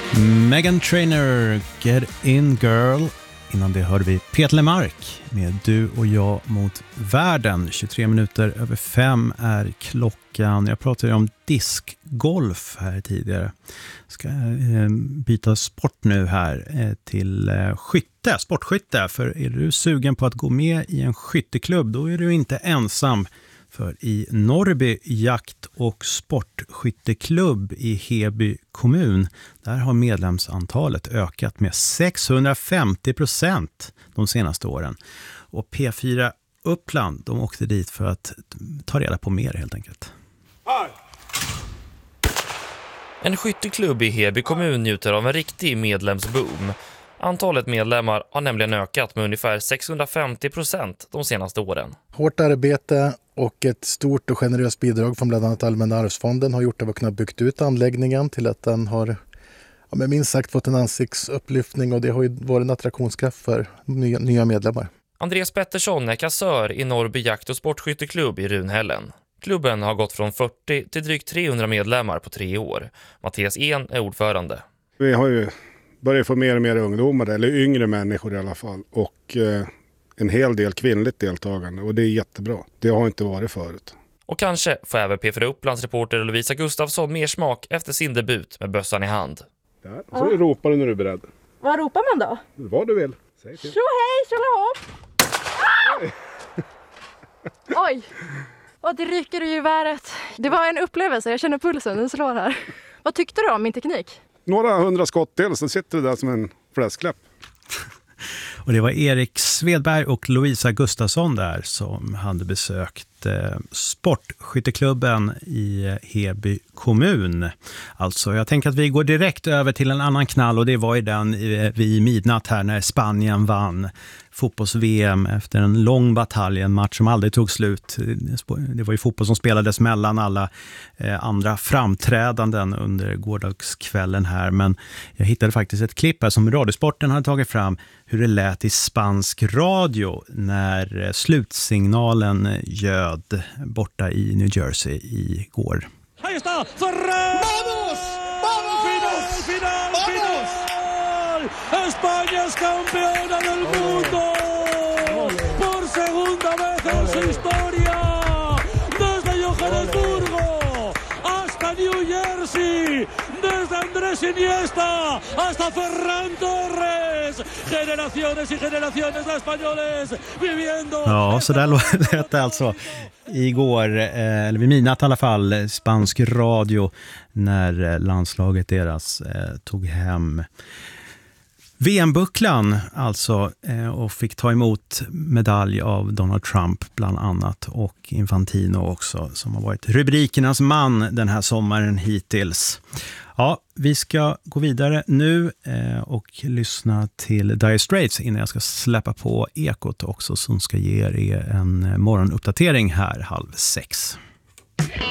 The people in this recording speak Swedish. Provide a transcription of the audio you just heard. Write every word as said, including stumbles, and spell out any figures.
Meghan Trainor, Get In Girl. Innan det hörde vi Peter Lemark med Du och jag mot världen. tjugotre minuter över fem är klockan. Jag pratade om diskgolf här tidigare. Ska eh, byta sport nu här eh, till eh, skytte, sportskytte. För är du sugen på att gå med i en skytteklubb, då är du inte ensam. För i Norrby jakt- och sportskytteklubb i Heby kommun, där har medlemsantalet ökat med sexhundrafemtio procent de senaste åren. Och P fyra Uppland, de åkte dit för att ta reda på mer helt enkelt. En skytteklubb i Heby kommun njuter av en riktig medlemsboom. Antalet medlemmar har nämligen ökat med ungefär sexhundrafemtio procent de senaste åren. Hårt arbete och ett stort och generöst bidrag från bland annat Allmänna arvsfonden har gjort att vi kunnat byggt ut anläggningen till att den har ja, men minst sagt fått en ansiktsupplyftning, och det har ju varit en attraktionskraft för nya, nya medlemmar. Andreas Pettersson är kassör i Norrby jakt- och sportskytteklubb i Runhällen. Klubben har gått från fyrtio till drygt trehundra medlemmar på tre år. Mattias En är ordförande. Vi har ju börjat få mer och mer ungdomar, eller yngre människor i alla fall, och eh, en hel del kvinnligt deltagande, och det är jättebra. Det har inte varit förut. Och kanske får även P fyra Upplands reporter Lovisa Gustafsson mer smak efter sin debut med bössan i hand. Där, och så ja. Ropar du när du är beredd. Vad ropar man då? Vad du vill. Säg till. Tjo hej, tjolahopp! Ah! Oj! Och det ryker i geväret. Det var en upplevelse, jag känner pulsen, den slår här. Vad tyckte du om min teknik? Några hundra skott till, så sitter du där som en fläskläpp. Och det var Erik Svedberg och Lovisa Gustafsson där som hade besökt eh, sportskytteklubben i Heby kommun. Alltså, jag tänker att vi går direkt över till en annan knall, och det var ju den eh, vid midnatt här när Spanien vann fotbolls-V M efter en lång batalj, en match som aldrig tog slut. Det var ju fotboll som spelades mellan alla eh, andra framträdanden under gårdagskvällen här, men jag hittade faktiskt ett klipp här som Radiosporten hade tagit fram, hur det lät i spansk radio när eh, slutsignalen ljöd borta i New Jersey igår. Ahí está, Ferrer! ¡Vamos! ¡Vamos! ¡Final, final, ¡Vamos! Final! ¡España es campeona del mundo! ¡Por segunda vez en su historia! ¡Desde Johannesburgo hasta New Jersey! ¡Desde Andrés Iniesta hasta Ferran Torres! ¡Generaciones y generaciones de españoles viviendo! Ja, så där lät det alltså igår, eller vid midnatt i alla fall, spansk radio när landslaget deras eh, tog hem V M-bucklan alltså, eh, och fick ta emot medalj av Donald Trump bland annat, och Infantino också, som har varit rubrikernas man den här sommaren hittills. Ja, vi ska gå vidare nu eh, och lyssna till Dire Straits innan jag ska släppa på Ekot också, som ska ge er en morgonuppdatering här halv sex.